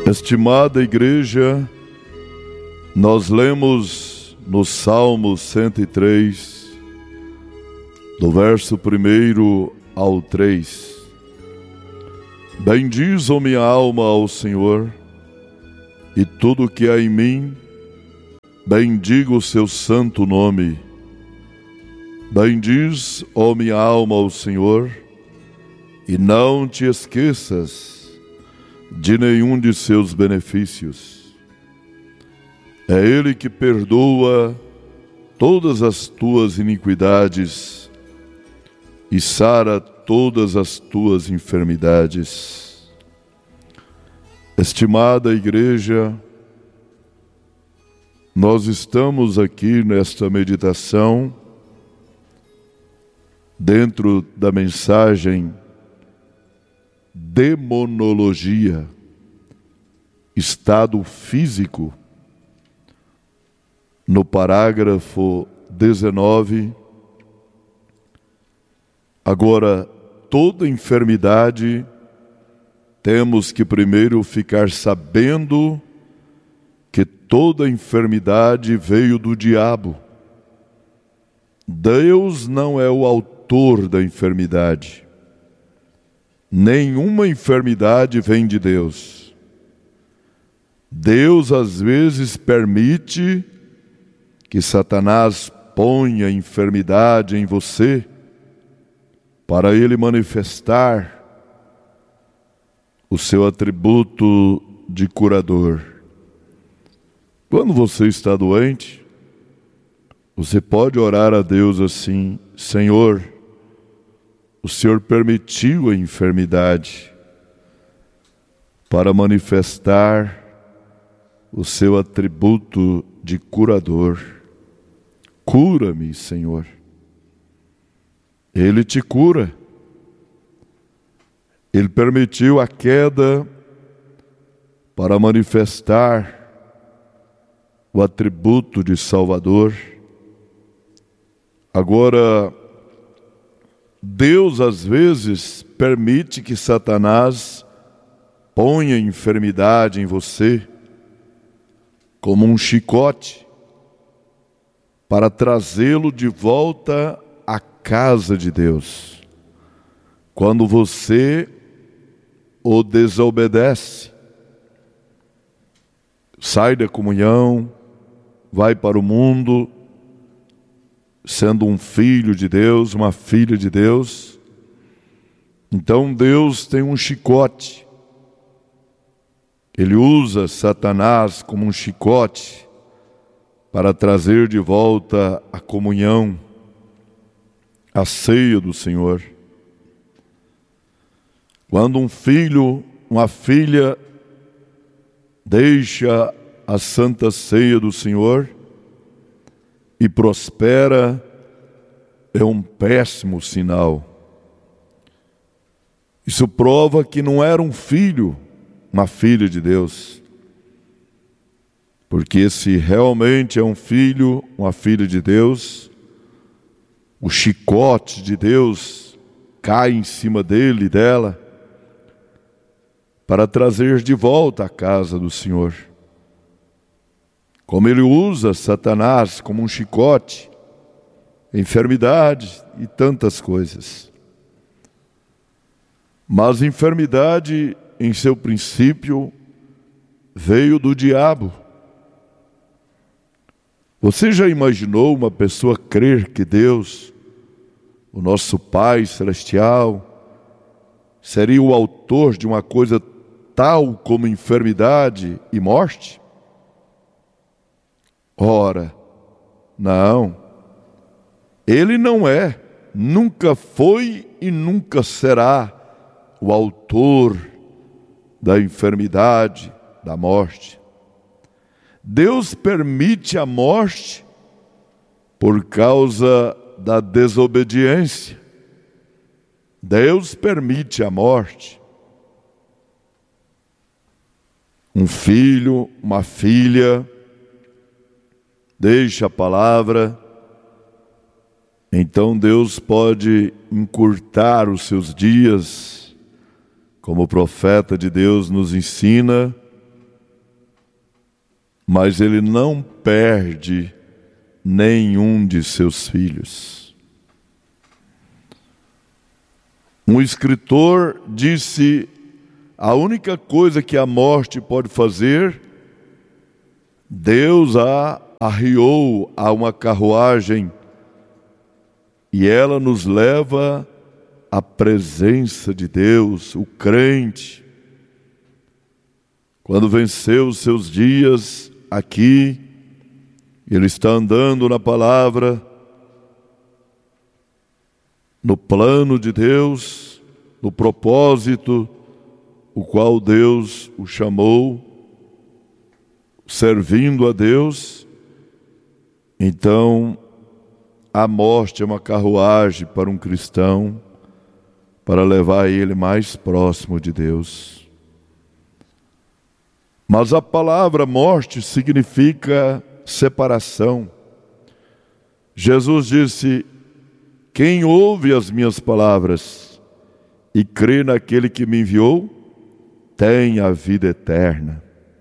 Estimada igreja, nós lemos no Salmo 103, do verso 1 ao 3. Bendiz, ó minha alma, ao Senhor, e tudo que há em mim, bendiga o seu santo nome. Bendiz, ó minha alma, ao Senhor, e não te esqueças de nenhum de seus benefícios. É Ele que perdoa todas as tuas iniquidades e sara todas as tuas enfermidades. Estimada igreja, nós estamos aqui nesta meditação dentro da mensagem Demonologia, estado físico, no parágrafo 19. Agora, toda enfermidade, temos que primeiro ficar sabendo que toda enfermidade veio do diabo. Deus não é o autor da enfermidade. Nenhuma enfermidade vem de Deus. Deus às vezes permite que Satanás ponha enfermidade em você para ele manifestar o seu atributo de curador. Quando você está doente, você pode orar a Deus assim: Senhor, o Senhor permitiu a enfermidade para manifestar o seu atributo de curador. Cura-me, Senhor. Ele te cura. Ele permitiu a queda para manifestar o atributo de Salvador. Agora, Deus às vezes permite que Satanás ponha enfermidade em você como um chicote para trazê-lo de volta à casa de Deus. Quando você o desobedece, sai da comunhão, vai para o mundo, sendo um filho de Deus, uma filha de Deus, então Deus tem um chicote. Ele usa Satanás como um chicote para trazer de volta a comunhão, a ceia do Senhor. Quando um filho, uma filha deixa a santa ceia do Senhor e prospera, é um péssimo sinal. Isso prova que não era um filho, uma filha de Deus. Porque se realmente é um filho, uma filha de Deus, o chicote de Deus cai em cima dele e dela para trazer de volta à casa do Senhor. Como ele usa Satanás como um chicote, enfermidade e tantas coisas. Mas enfermidade, em seu princípio, veio do diabo. Você já imaginou uma pessoa crer que Deus, o nosso Pai Celestial, seria o autor de uma coisa tal como enfermidade e morte? Ora, não. Ele não é, nunca foi e nunca será o autor da enfermidade, da morte. Deus permite a morte por causa da desobediência. Deus permite a morte. Um filho, uma filha, deixa a palavra, então Deus pode encurtar os seus dias, como o profeta de Deus nos ensina, mas ele não perde nenhum de seus filhos. Um escritor disse: a única coisa que a morte pode fazer, Deus a arriou a uma carruagem e ela nos leva à presença de Deus. O crente, quando venceu os seus dias aqui, ele está andando na palavra, no plano de Deus, no propósito o qual Deus o chamou, servindo a Deus. Então, a morte é uma carruagem para um cristão, para levar ele mais próximo de Deus. Mas a palavra morte significa separação. Jesus disse: quem ouve as minhas palavras e crê naquele que me enviou, tem a vida eterna.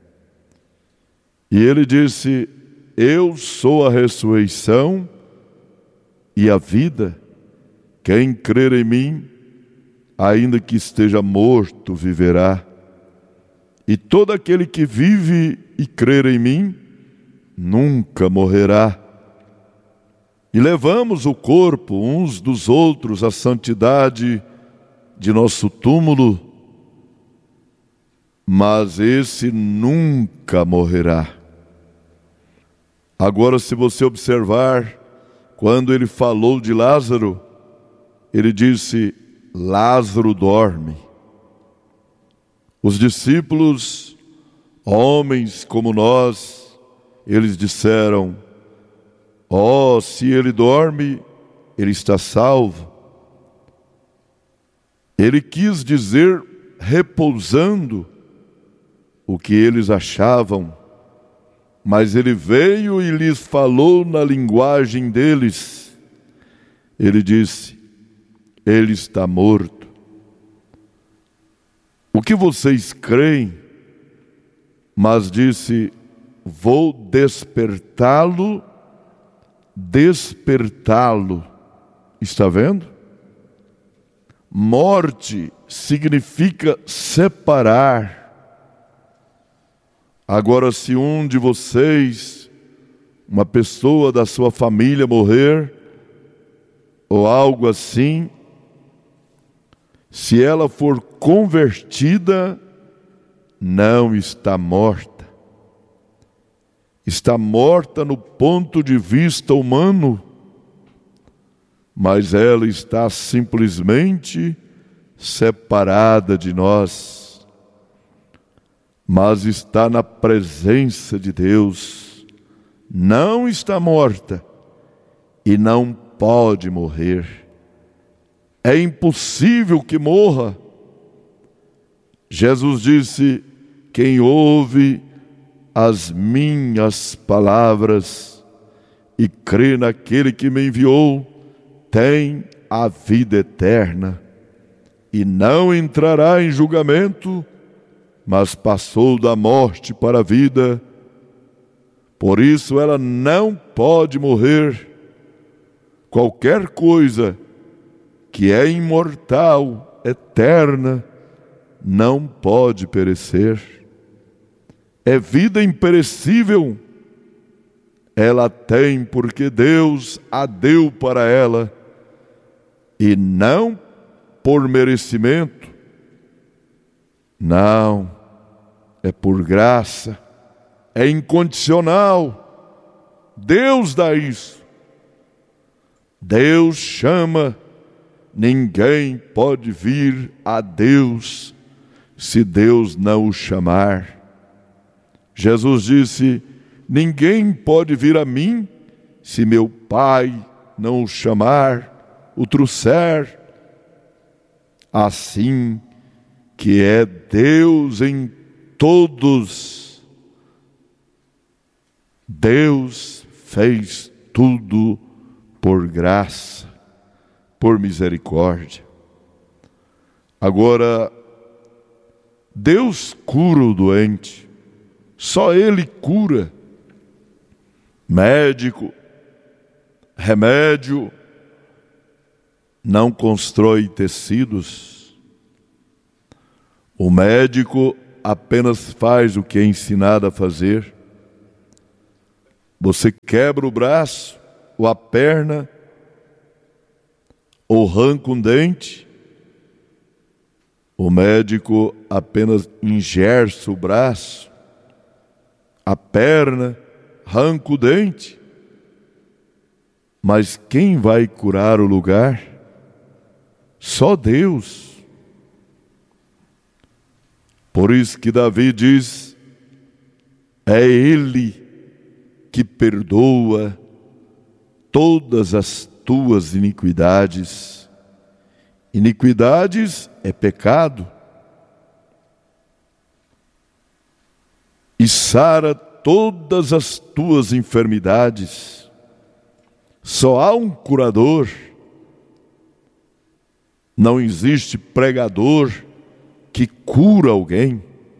E ele disse: eu sou a ressurreição e a vida. Quem crer em mim, ainda que esteja morto, viverá. E todo aquele que vive e crer em mim, nunca morrerá. E levamos o corpo uns dos outros à santidade de nosso túmulo, mas esse nunca morrerá. Agora, se você observar, quando ele falou de Lázaro, ele disse: Lázaro dorme. Os discípulos, homens como nós, eles disseram: ó, se ele dorme, ele está salvo. Ele quis dizer repousando, o que eles achavam, mas ele veio e lhes falou na linguagem deles. Ele disse: ele está morto. O que vocês creem? Mas disse: vou despertá-lo. Está vendo? Morte significa separar. Agora, se um de vocês, uma pessoa da sua família morrer, ou algo assim, se ela for convertida, não está morta. Está morta no ponto de vista humano, mas ela está simplesmente separada de nós, mas está na presença de Deus, não está morta e não pode morrer. É impossível que morra. Jesus disse: quem ouve as minhas palavras e crê naquele que me enviou, tem a vida eterna, e não entrará em julgamento, mas passou da morte para a vida. Por isso ela não pode morrer. Qualquer coisa que é imortal, eterna, não pode perecer. É vida imperecível. Ela tem porque Deus a deu para ela, e não por merecimento. Não, é por graça, é incondicional. Deus dá isso. Deus chama. Ninguém pode vir a Deus se Deus não o chamar. Jesus disse: ninguém pode vir a mim se meu Pai não o chamar, o trouxer. Assim que é Deus em todos. Deus fez tudo por graça, por misericórdia. Agora, Deus cura o doente, só Ele cura. Médico, remédio, não constrói tecidos. O médico apenas faz o que é ensinado a fazer. Você quebra o braço, ou a perna, ou arranca um dente. O médico apenas engessa o braço, a perna, arranca o dente. Mas quem vai curar o lugar? Só Deus. Por isso que Davi diz: é Ele que perdoa todas as tuas iniquidades. Iniquidades é pecado. E sara todas as tuas enfermidades. Só há um curador. Não existe pregador que cura alguém.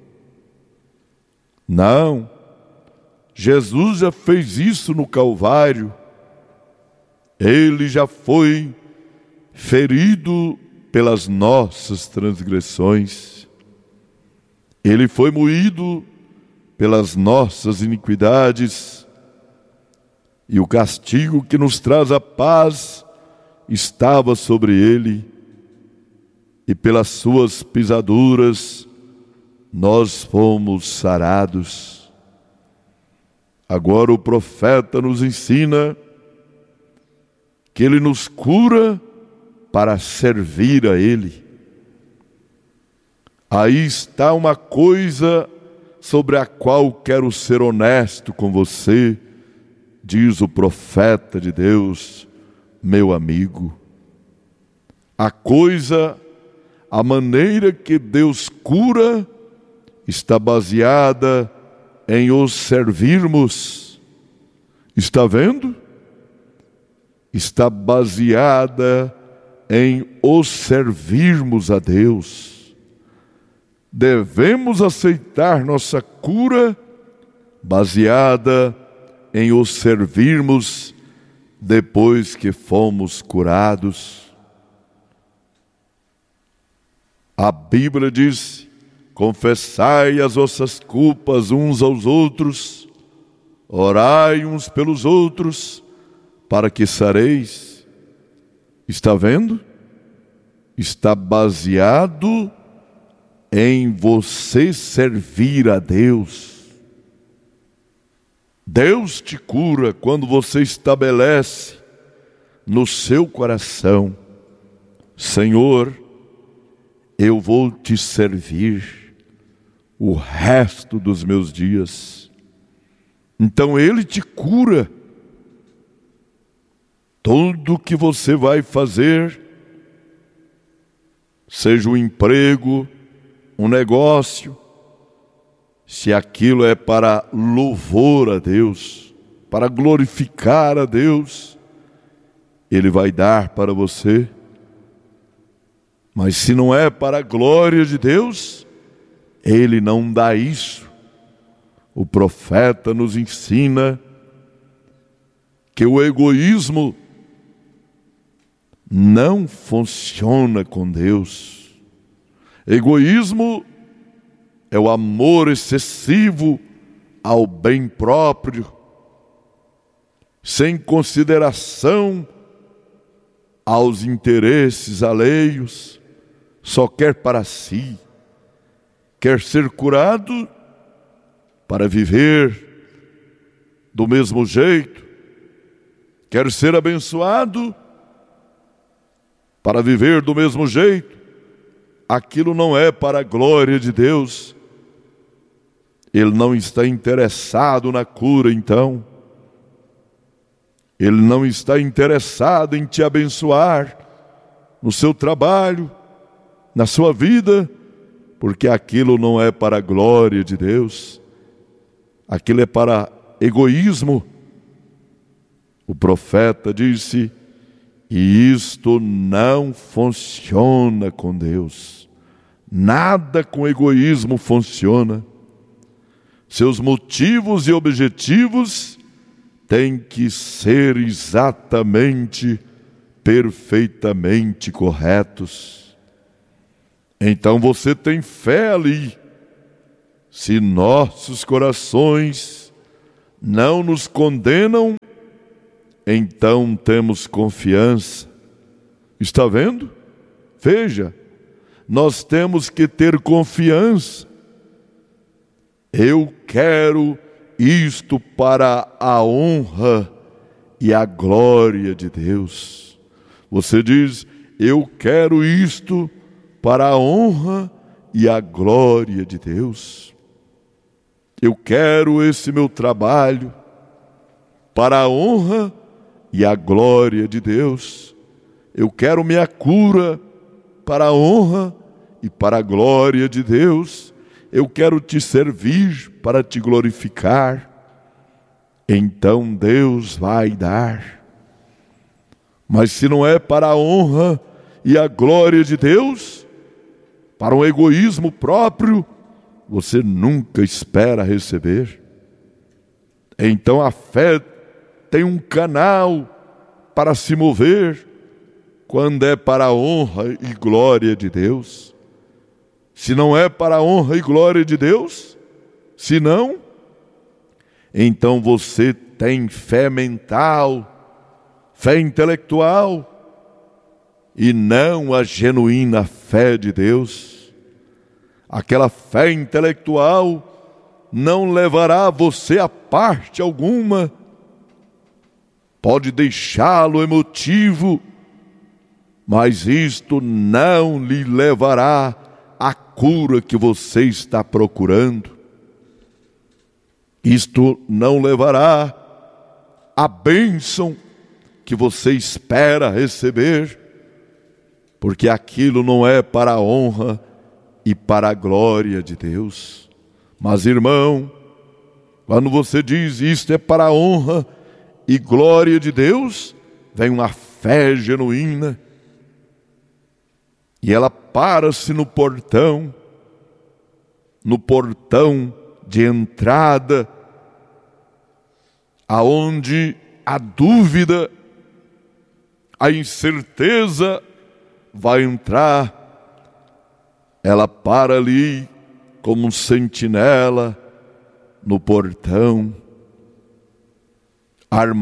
Não. Jesus já fez isso no Calvário. Ele já foi ferido pelas nossas transgressões. Ele foi moído pelas nossas iniquidades. E o castigo que nos traz a paz estava sobre ele. E pelas suas pisaduras nós fomos sarados. Agora o profeta nos ensina que ele nos cura para servir a ele. Aí está uma coisa sobre a qual quero ser honesto com você, diz o profeta de Deus, meu amigo. A maneira que Deus cura está baseada em os servirmos. Está vendo? Está baseada em os servirmos a Deus. Devemos aceitar nossa cura baseada em os servirmos depois que fomos curados. A Bíblia diz: confessai as vossas culpas uns aos outros, orai uns pelos outros, para que sareis. Está vendo? Está baseado em você servir a Deus. Deus te cura quando você estabelece no seu coração: Senhor, eu vou te servir o resto dos meus dias. Então Ele te cura. Tudo que você vai fazer, seja um emprego, um negócio, se aquilo é para louvor a Deus, para glorificar a Deus, Ele vai dar para você. Mas se não é para a glória de Deus, Ele não dá isso. O profeta nos ensina que o egoísmo não funciona com Deus. Egoísmo é o amor excessivo ao bem próprio, sem consideração aos interesses alheios, só quer para si, quer ser curado para viver do mesmo jeito, quer ser abençoado para viver do mesmo jeito. Aquilo não é para a glória de Deus. Ele não está interessado na cura, então. Ele não está interessado em te abençoar no seu trabalho, na sua vida, porque aquilo não é para a glória de Deus. Aquilo é para egoísmo. O profeta disse: e isto não funciona com Deus. Nada com egoísmo funciona. Seus motivos e objetivos têm que ser exatamente, perfeitamente corretos. Então você tem fé ali. Se nossos corações não nos condenam, então temos confiança. Está vendo? Veja, nós temos que ter confiança. Eu quero isto para a honra e a glória de Deus. Você diz, eu quero isto para a honra e a glória de Deus. Eu quero esse meu trabalho para a honra e a glória de Deus. Eu quero minha cura para a honra e para a glória de Deus. Eu quero te servir para te glorificar. Então Deus vai dar. Mas se não é para a honra e a glória de Deus, para um egoísmo próprio, você nunca espera receber. Então a fé tem um canal para se mover quando é para a honra e glória de Deus. Se não é para a honra e glória de Deus, se não, então você tem fé mental, fé intelectual, e não a genuína fé de Deus. Aquela fé intelectual não levará você a parte alguma, pode deixá-lo emotivo, mas isto não lhe levará à cura que você está procurando. Isto não levará à bênção que você espera receber, porque aquilo não é para a honra e para a glória de Deus. Mas, irmão, quando você diz isto é para a honra e glória de Deus, vem uma fé genuína, e ela para-se no portão de entrada, aonde a dúvida, a incerteza vai entrar. Ela para ali como um sentinela no portão, armada